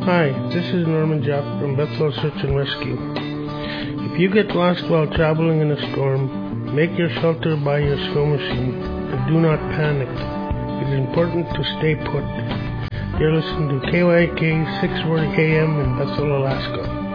Hi, this is Norman Jack from Bethel Search and Rescue. If you get lost while traveling in a storm, make your shelter by your snow machine and do not panic. It is important to stay put. You're listening to KYK 640 AM in Bethel, Alaska.